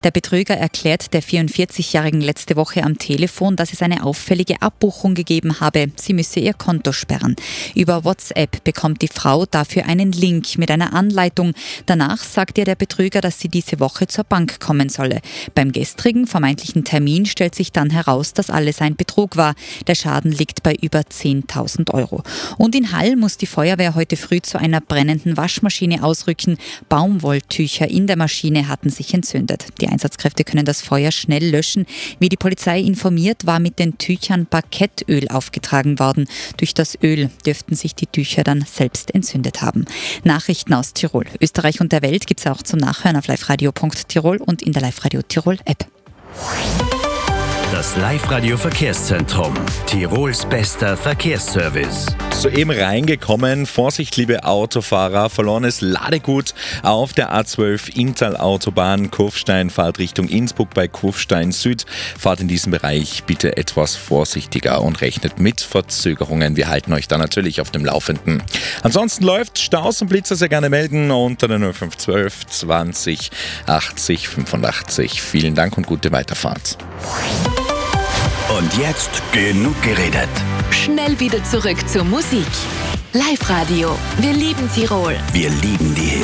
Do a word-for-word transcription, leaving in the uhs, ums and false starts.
Der Betrüger erklärt der vierundvierzigjährigen letzte Woche am Telefon, dass es eine auffällige Abbuchung gegeben habe. Sie müsse ihr Konto sperren. Über WhatsApp bekommt die Frau dafür einen Link mit einer Anleitung. Danach sagt ihr der Betrüger, dass sie diese Woche zur Bank kommen solle. Beim gestrigen vermeintlichen Termin stellt sich dann heraus, dass alles ein Betrug war. Der Schaden liegt bei über zehntausend Euro. Und in Hall muss die Feuerwehr heute früh zu einer brennenden Waschmaschine ausrücken. Baumwolltücher in der Maschine hatten sich entzündet. Die Einsatzkräfte können das Feuer schnell löschen. Wie die Polizei informiert, war mit den Tüchern Parkettöl aufgetragen worden. Durch das Öl dürften sich die Tücher dann selbst entzündet haben. Nachrichten aus Tirol, Österreich und der Welt gibt es auch zum Nachhören auf liveradio punkt tirol und in der Live-Radio Tirol App. Das Live-Radio Verkehrszentrum, Tirols bester Verkehrsservice. Soeben reingekommen, Vorsicht liebe Autofahrer, verlorenes Ladegut auf der A zwölf Inntal-Autobahn, Kufstein, Fahrt Richtung Innsbruck bei Kufstein Süd. Fahrt in diesem Bereich bitte etwas vorsichtiger und rechnet mit Verzögerungen. Wir halten euch da natürlich auf dem Laufenden. Ansonsten läuft Staus und Blitzer sehr gerne melden unter der null fünf zwölf zwanzig achtzig fünfundachtzig. Vielen Dank und gute Weiterfahrt. Und jetzt genug geredet. Schnell wieder zurück zur Musik. Live-Radio. Wir lieben Tirol. Wir lieben die